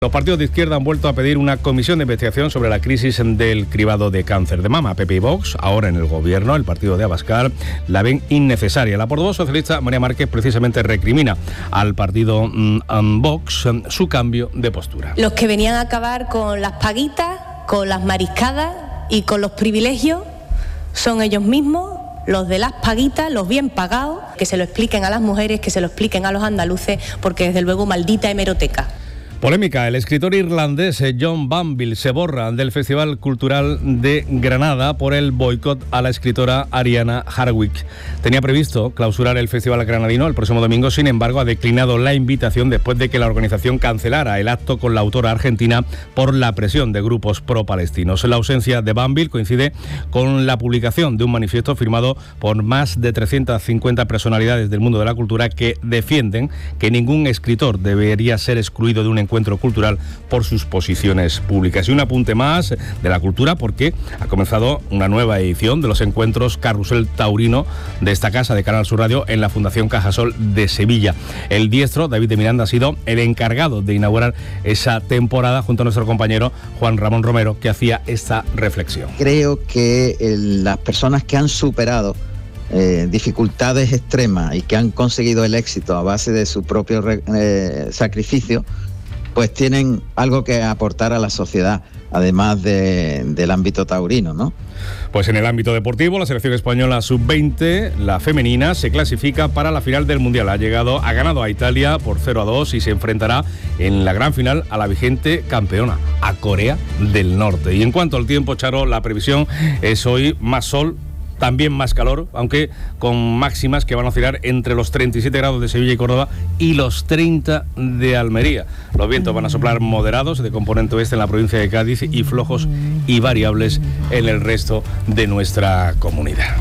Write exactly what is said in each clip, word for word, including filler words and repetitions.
Los partidos de izquierda han vuelto a pedir una comisión de investigación sobre la crisis del cribado de cáncer de mama. P P y Vox, ahora en el gobierno, el partido de Abascal, la ven innecesaria. La portavoz socialista María Márquez precisamente recrimina al partido um, Vox um, su cambio de postura. Los que venían a acabar con las paguitas, con las mariscadas y con los privilegios son ellos mismos, los de las paguitas, los bien pagados, que se lo expliquen a las mujeres, que se lo expliquen a los andaluces, porque desde luego maldita hemeroteca. Polémica. El escritor irlandés John Banville se borra del Festival Cultural de Granada por el boicot a la escritora Ariana Harwick. Tenía previsto clausurar el Festival Granadino el próximo domingo, sin embargo ha declinado la invitación después de que la organización cancelara el acto con la autora argentina por la presión de grupos pro-palestinos. La ausencia de Banville coincide con la publicación de un manifiesto firmado por más de trescientas cincuenta personalidades del mundo de la cultura que defienden que ningún escritor debería ser excluido de un encuentro encuentro cultural por sus posiciones públicas. Y un apunte más de la cultura, porque ha comenzado una nueva edición de los encuentros Carrusel Taurino de esta casa de Canal Sur Radio en la Fundación Cajasol de Sevilla. El diestro, David de Miranda, ha sido el encargado de inaugurar esa temporada junto a nuestro compañero Juan Ramón Romero, que hacía esta reflexión. Creo que el, las personas que han superado Eh, dificultades extremas y que han conseguido el éxito a base de su propio eh, sacrificio, pues tienen algo que aportar a la sociedad, además de, del ámbito taurino, ¿no? Pues en el ámbito deportivo, la selección española sub veinte, la femenina, se clasifica para la final del Mundial. Ha llegado, ha ganado a Italia por cero a dos y se enfrentará en la gran final a la vigente campeona, a Corea del Norte. Y en cuanto al tiempo, Charo, la previsión es hoy más sol, también más calor, aunque con máximas que van a oscilar entre los treinta y siete grados de Sevilla y Córdoba y los treinta de Almería. Los vientos van a soplar moderados de componente oeste en la provincia de Cádiz y flojos y variables en el resto de nuestra comunidad.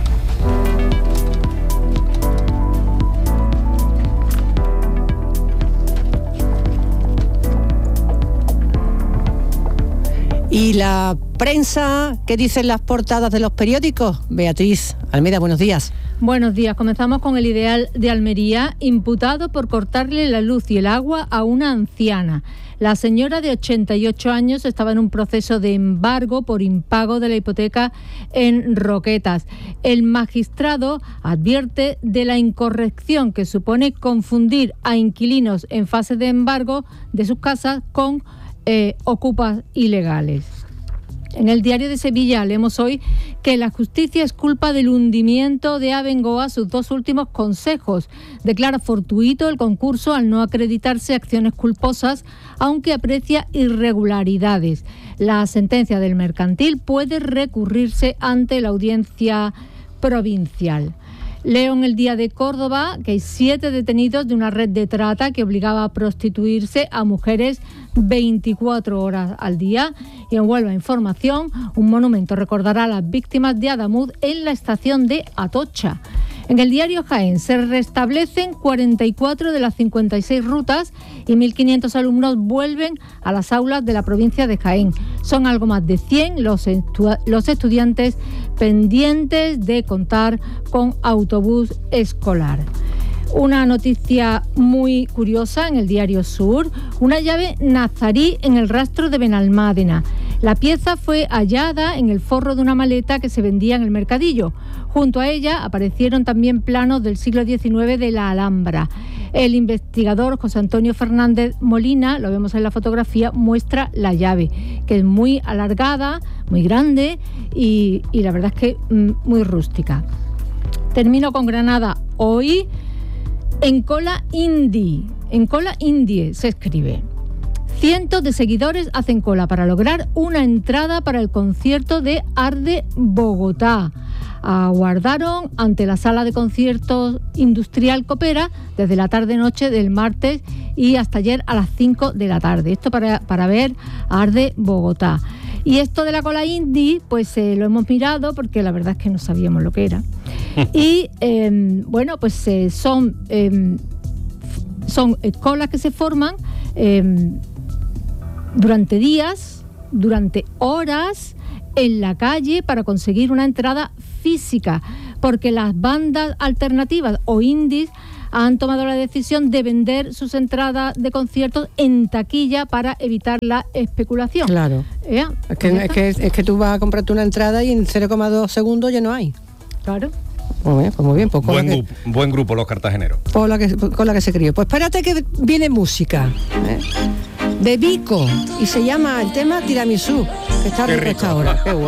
¿Y la prensa? ¿Qué dicen las portadas de los periódicos? Beatriz Almeida, buenos días. Buenos días. Comenzamos con El Ideal de Almería, imputado por cortarle la luz y el agua a una anciana. La señora de ochenta y ocho años estaba en un proceso de embargo por impago de la hipoteca en Roquetas. El magistrado advierte de la incorrección que supone confundir a inquilinos en fase de embargo de sus casas con Eh, ocupas ilegales. En el Diario de Sevilla leemos hoy que la justicia es culpa del hundimiento de Abengoa sus dos últimos consejos. Declara fortuito el concurso al no acreditarse acciones culposas, aunque aprecia irregularidades. La sentencia del mercantil puede recurrirse ante la audiencia provincial. Leo en el Día de Córdoba que hay siete detenidos de una red de trata que obligaba a prostituirse a mujeres veinticuatro horas al día. Y en Huelva Información, un monumento recordará a las víctimas de Adamuz en la estación de Atocha. En el diario Jaén se restablecen cuarenta y cuatro de las cincuenta y seis rutas y mil quinientos alumnos vuelven a las aulas de la provincia de Jaén. Son algo más de cien los, estu- los estudiantes pendientes de contar con autobús escolar. Una noticia muy curiosa en el diario Sur, una llave nazarí en el rastro de Benalmádena. La pieza fue hallada en el forro de una maleta que se vendía en el mercadillo. Junto a ella aparecieron también planos del siglo diecinueve de la Alhambra. El investigador José Antonio Fernández Molina, lo vemos en la fotografía, muestra la llave, que es muy alargada, muy grande y, y la verdad es que mm, muy rústica. Termino con Granada hoy. En cola indie, en cola indie se escribe. Cientos de seguidores hacen cola para lograr una entrada para el concierto de Arde Bogotá. Aguardaron ante la sala de conciertos Industrial Copera desde la tarde-noche del martes y hasta ayer a las cinco de la tarde. Esto para, para ver a Arde Bogotá. Y esto de la cola indie, pues eh, lo hemos mirado porque la verdad es que no sabíamos lo que era. Y eh, bueno, pues eh, son, eh, son eh, colas que se forman eh, durante días, durante horas, en la calle para conseguir una entrada física, porque las bandas alternativas o indies han tomado la decisión de vender sus entradas de conciertos en taquilla para evitar la especulación. Claro. ¿Eh? Es, que, es, que, es que tú vas a comprarte una entrada y en cero coma dos segundos ya no hay. Claro. Muy bien, pues muy bien. Pues buen, que, grupo, buen grupo los cartageneros. Con la que, con la que se crió. Pues espérate que viene música. ¿eh? De Vico. Y se llama el tema Tiramisú. Que está rico hasta ahora. Qué bueno.